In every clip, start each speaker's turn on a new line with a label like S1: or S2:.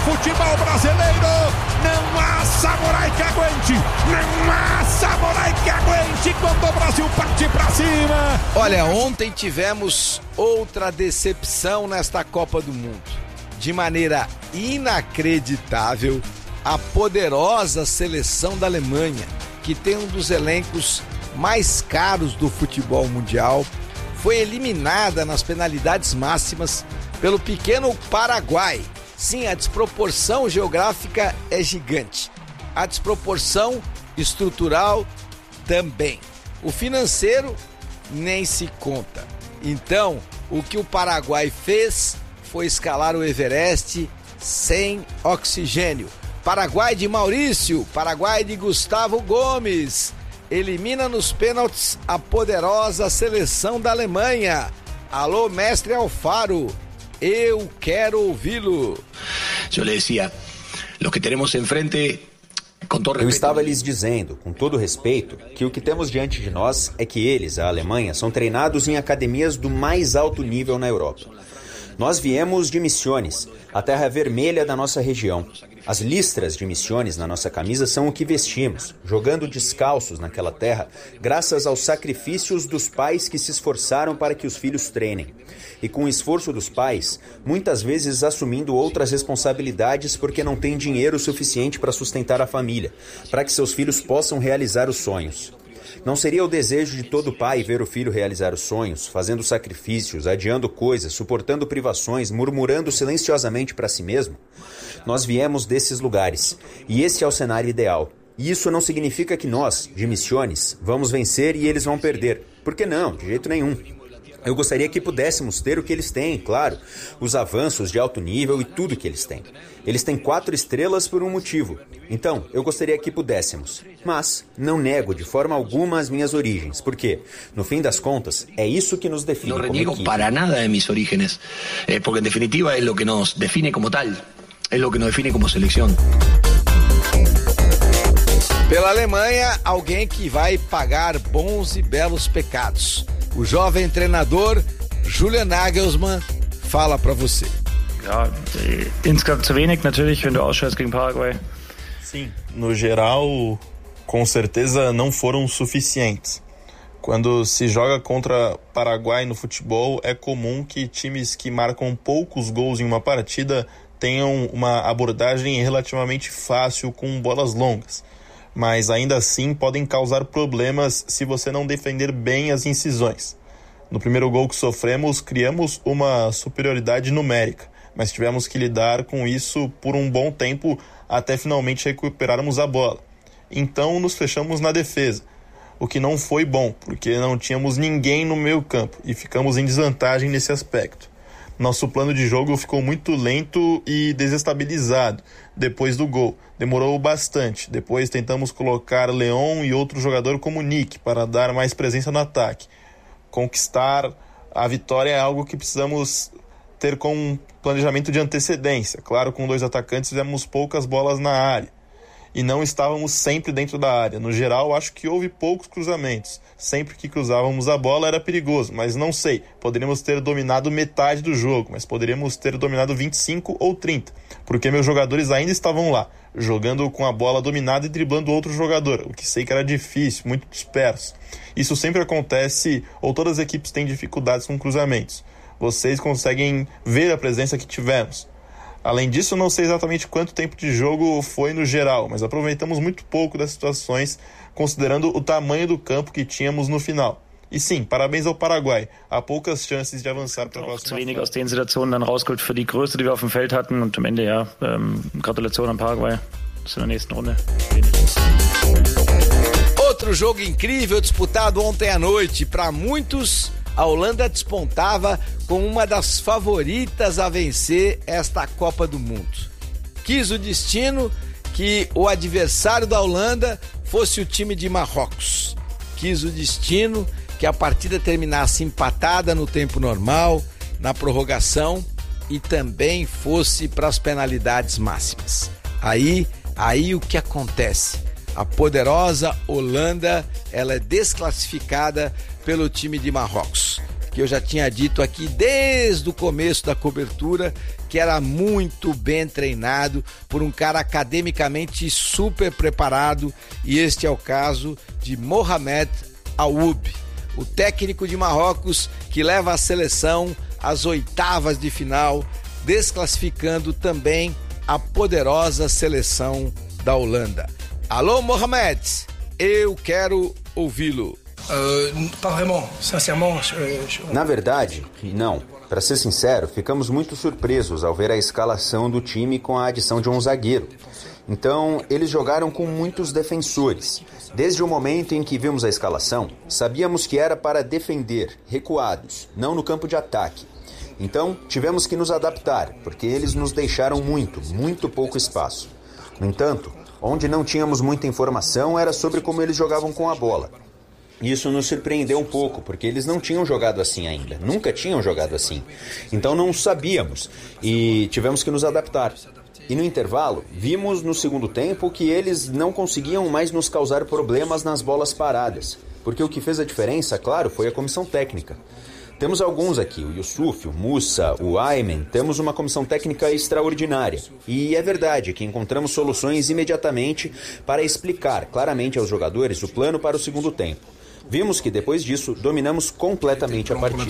S1: futebol brasileiro. Não há samurai que aguente. Não há samurai que aguente quando o Brasil parte pra cima.
S2: Olha, ontem tivemos outra decepção nesta Copa do Mundo. De maneira inacreditável, a poderosa seleção da Alemanha, que tem um dos elencos mais caros do futebol mundial, foi eliminada nas penalidades máximas pelo pequeno Paraguai. Sim, a desproporção geográfica é gigante. A desproporção estrutural também. O financeiro nem se conta. Então, o que o Paraguai fez foi escalar o Everest sem oxigênio. Paraguai de Maurício, Paraguai de Gustavo Gomes, elimina nos pênaltis a poderosa seleção da Alemanha. Alô, mestre Alfaro, eu quero ouvi-lo.
S3: Eu lhe dizia, o que temos em frente, com todo respeito...
S4: Eu estava lhes dizendo, com todo respeito, que o que temos diante de nós é que eles, a Alemanha, são treinados em academias do mais alto nível na Europa. Nós viemos de Misiones, a terra vermelha da nossa região. As listras de Misiones na nossa camisa são o que vestimos, jogando descalços naquela terra, graças aos sacrifícios dos pais que se esforçaram para que os filhos treinem. E com o esforço dos pais, muitas vezes assumindo outras responsabilidades porque não têm dinheiro suficiente para sustentar a família, para que seus filhos possam realizar os sonhos. Não seria o desejo de todo pai ver o filho realizar os sonhos, fazendo sacrifícios, adiando coisas, suportando privações, murmurando silenciosamente para si mesmo? Nós viemos desses lugares, e esse é o cenário ideal. E isso não significa que nós, de Misiones, vamos vencer e eles vão perder. Por que não? De jeito nenhum. Eu gostaria que pudéssemos ter o que eles têm, claro, os avanços de alto nível e tudo que eles têm. Eles têm 4 estrelas por um motivo. Então, eu gostaria que pudéssemos. Mas não nego de forma alguma as minhas origens, porque, no fim das contas, é isso que nos define como equipe.
S3: Não reniego para nada de mis orígenes, porque en definitiva es lo que nos define como tal, es lo que nos define como selección.
S2: Pela Alemanha, alguém que vai pagar bons e belos pecados. O jovem treinador Julian Nagelsmann fala para você.
S5: Ja, insgesamt zu wenig natürlich, wenn du ausscheidest gegen Paraguay.
S6: Sim, no geral, com certeza não foram suficientes. Quando se joga contra Paraguai no futebol, é comum que times que marcam poucos gols em uma partida tenham uma abordagem relativamente fácil com bolas longas. Mas ainda assim podem causar problemas se você não defender bem as incisões. No primeiro gol que sofremos, criamos uma superioridade numérica, mas tivemos que lidar com isso por um bom tempo até finalmente recuperarmos a bola. Então nos fechamos na defesa, o que não foi bom, porque não tínhamos ninguém no meio campo e ficamos em desvantagem nesse aspecto. Nosso plano de jogo ficou muito lento e desestabilizado depois do gol. Demorou bastante. Depois tentamos colocar Leon e outro jogador como Nick para dar mais presença no ataque. Conquistar a vitória é algo que precisamos ter com um planejamento de antecedência. Claro, com 2 atacantes fizemos poucas bolas na área e não estávamos sempre dentro da área. No geral, acho que houve poucos cruzamentos. Sempre que cruzávamos a bola era perigoso, mas não sei. Poderíamos ter dominado metade do jogo, mas poderíamos ter dominado 25 ou 30, porque meus jogadores ainda estavam lá, jogando com a bola dominada e driblando outro jogador, o que sei que era difícil, muito disperso. Isso sempre acontece, ou todas as equipes têm dificuldades com cruzamentos. Vocês conseguem ver a presença que tivemos. Além disso, não sei exatamente quanto tempo de jogo foi no geral, mas aproveitamos muito pouco das situações, considerando o tamanho do campo que tínhamos no final. E sim, parabéns ao Paraguai. Há poucas chances de avançar para a próxima
S5: fase. Zu wenig aus den Situationen dann rausgeholt für die Größe, die wir auf dem Feld hatten. Und am Ende, ja, Gratulation an Paraguay. Bis in der nächsten Runde.
S2: Outro jogo incrível disputado ontem à noite. Para muitos, a Holanda despontava como uma das favoritas a vencer esta Copa do Mundo. Quis o destino que o adversário da Holanda fosse o time de Marrocos. Quis o destino que a partida terminasse empatada no tempo normal, na prorrogação e também fosse para as penalidades máximas. Aí o que acontece? A poderosa Holanda, ela é desclassificada pelo time de Marrocos. que eu já tinha dito aqui desde o começo da cobertura, que era muito bem treinado por um cara academicamente super preparado, e este é o caso de Mohamed Ayoub, o técnico de Marrocos que leva a seleção às oitavas de final, desclassificando também a poderosa seleção da Holanda. Alô, Mohamed, eu quero ouvi-lo.
S4: Na verdade, não. Para ser sincero, ficamos muito surpresos ao ver a escalação do time com a adição de um zagueiro. Então, eles jogaram com muitos defensores. Desde o momento em que vimos a escalação, sabíamos que era para defender, recuados, não no campo de ataque. Então, tivemos que nos adaptar, porque eles nos deixaram muito pouco espaço. No entanto, onde não tínhamos muita informação era sobre como eles jogavam com a bola. Isso nos surpreendeu um pouco, porque eles não tinham jogado assim ainda, nunca tinham jogado assim. Então não sabíamos e tivemos que nos adaptar. E no intervalo, vimos no segundo tempo que eles não conseguiam mais nos causar problemas nas bolas paradas, porque o que fez a diferença, claro, foi a comissão técnica. Temos alguns aqui, o Yusuf, o Musa, o Ayman, temos uma comissão técnica extraordinária. E é verdade que encontramos soluções imediatamente para explicar claramente aos jogadores o plano para o segundo tempo. Vimos que depois disso dominamos completamente a partida.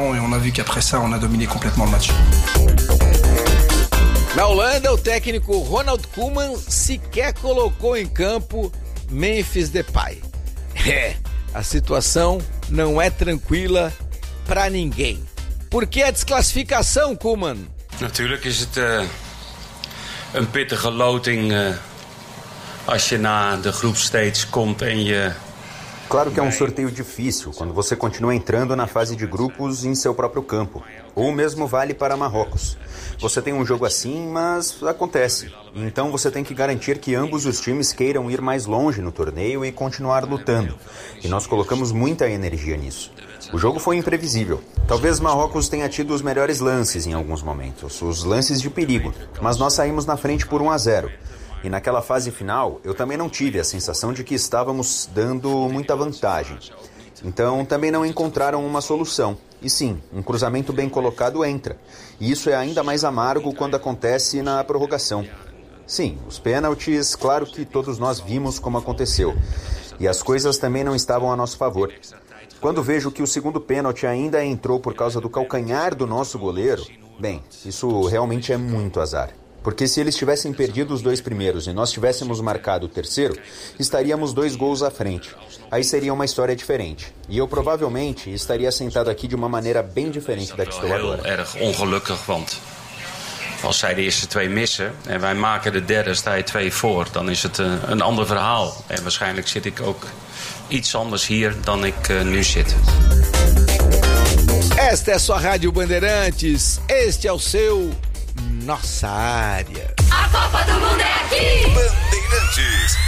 S2: Na Holanda, o técnico Ronald Koeman sequer colocou em campo Memphis Depay. A situação não é tranquila para ninguém. Por que a desclassificação, Koeman?
S7: Natuurlijk is het een pittige loting als je na de groepstage komt en je...
S4: Claro que é um sorteio difícil quando você continua entrando na fase de grupos em seu próprio campo. Ou mesmo vale para Marrocos. Você tem um jogo assim, mas acontece. Então você tem que garantir que ambos os times queiram ir mais longe no torneio e continuar lutando. E nós colocamos muita energia nisso. O jogo foi imprevisível. Talvez Marrocos tenha tido os melhores lances em alguns momentos, os lances de perigo, mas nós saímos na frente por 1-0. E naquela fase final, eu também não tive a sensação de que estávamos dando muita vantagem. Então, também não encontraram uma solução. E sim, um cruzamento bem colocado entra. E isso é ainda mais amargo quando acontece na prorrogação. Sim, os pênaltis, claro que todos nós vimos como aconteceu. E as coisas também não estavam a nosso favor. Quando vejo que o segundo pênalti ainda entrou por causa do calcanhar do nosso goleiro, bem, isso realmente é muito azar. Porque se eles tivessem perdido os 2 primeiros e nós tivéssemos marcado o terceiro, estaríamos 2 gols à frente. Aí seria uma história diferente. E eu provavelmente estaria sentado aqui de uma maneira bem diferente da que estou agora.
S7: Heel erg ongelukkig, want als zij de eerste 2 missen en wij maken de derde, sta je 2 voor, dan is het een ander verhaal. En waarschijnlijk zit ik ook iets anders hier dan ik nu zit.
S2: Esta é a sua Rádio Bandeirantes, este é o seu Nossa Área.
S8: A Copa do Mundo é aqui!
S1: Bandeirantes.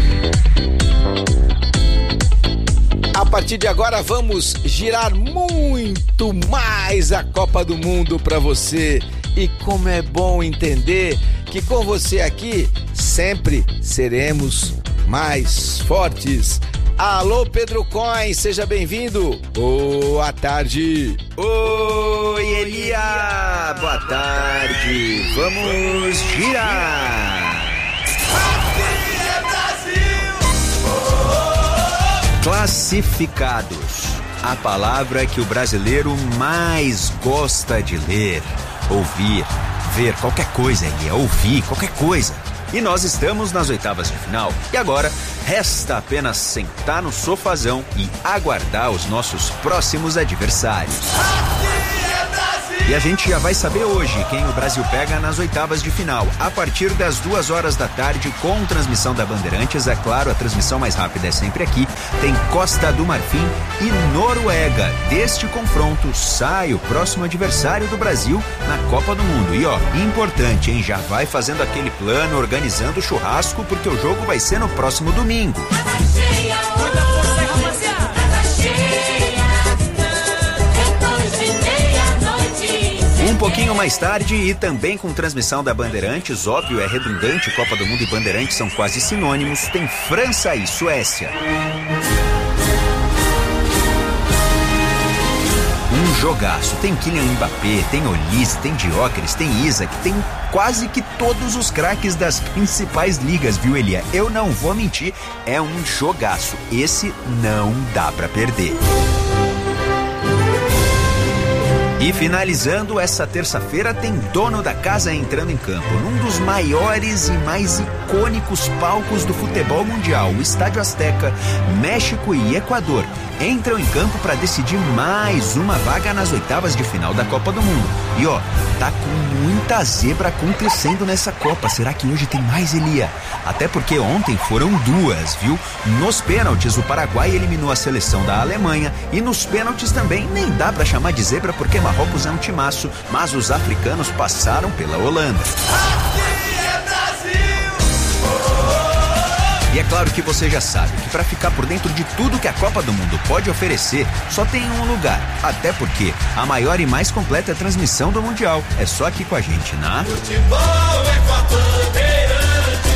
S2: A partir de agora vamos girar muito mais a Copa do Mundo para você. E como é bom entender que com você aqui sempre seremos mais fortes. Alô, Pedro Coin, seja bem-vindo. Boa tarde.
S4: Oi, Elia. Boa tarde. Vamos girar.
S1: Aqui é Brasil.
S4: Classificados. A palavra que o brasileiro mais gosta de ler, ouvir, ver qualquer coisa, Elia, ouvir qualquer coisa. E nós estamos nas oitavas de final. E agora, resta apenas sentar no sofazão e aguardar os nossos próximos adversários. E a gente já vai saber hoje quem o Brasil pega nas oitavas de final, a partir das 2h da tarde, com transmissão da Bandeirantes. É claro, a transmissão mais rápida é sempre aqui. Tem Costa do Marfim e Noruega. Deste confronto sai o próximo adversário do Brasil na Copa do Mundo. E ó, importante, hein? Já vai fazendo aquele plano, organizando o churrasco, porque o jogo vai ser no próximo domingo. Um pouquinho mais tarde e também com transmissão da Bandeirantes, óbvio, é redundante, Copa do Mundo e Bandeirantes são quase sinônimos, tem França e Suécia. jogaço. Tem Kylian Mbappé, tem Olise, tem Gyökeres, tem Isak, tem quase que todos os craques das principais ligas, viu, Elia? Eu não vou mentir, é um jogaço. Esse não dá pra perder. E finalizando, essa terça-feira tem dono da casa entrando em campo, num dos maiores e mais icônicos palcos do futebol mundial, o Estádio Azteca. México e Equador entram em campo para decidir mais uma vaga nas oitavas de final da Copa do Mundo. E ó, tá com muita zebra acontecendo nessa Copa. Será que hoje tem mais, Elia? Até porque ontem foram duas, viu? Nos pênaltis, o Paraguai eliminou a seleção da Alemanha, e nos pênaltis também nem dá pra chamar de zebra porque Marrocos é um timaço, mas os africanos passaram pela Holanda. E é claro que você já sabe que para ficar por dentro de tudo que a Copa do Mundo pode oferecer, só tem um lugar. Até porque a maior e mais completa transmissão do Mundial é só aqui com a gente, na
S8: Futebol Equatoriano.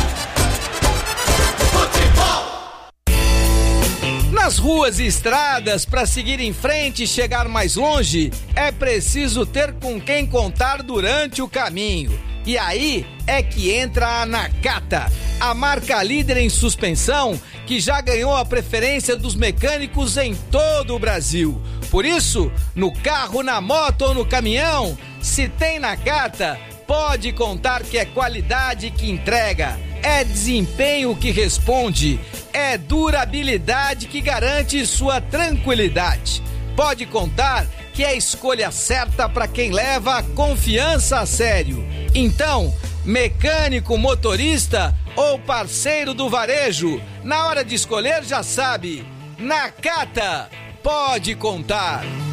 S8: Futebol.
S2: Nas ruas e estradas, para seguir em frente e chegar mais longe, é preciso ter com quem contar durante o caminho. E aí é que entra a Nakata, a marca líder em suspensão que já ganhou a preferência dos mecânicos em todo o Brasil. Por isso, no carro, na moto ou no caminhão, se tem Nakata, pode contar que é qualidade que entrega, é desempenho que responde, é durabilidade que garante sua tranquilidade. Pode contar que é a escolha certa para quem leva a confiança a sério. Então, mecânico, motorista ou parceiro do varejo, na hora de escolher já sabe, Nakata pode contar.